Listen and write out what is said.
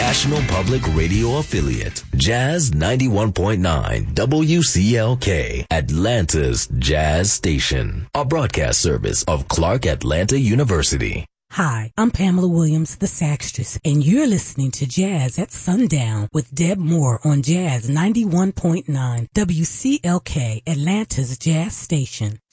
National Public Radio affiliate, Jazz 91.9 WCLK, Atlanta's Jazz Station, a broadcast service of Clark Atlanta University. Hi, I'm Pamela Williams, the Saxtress, and you're listening to Jazz at Sundown with Deb Moore on Jazz 91.9 WCLK, Atlanta's Jazz Station.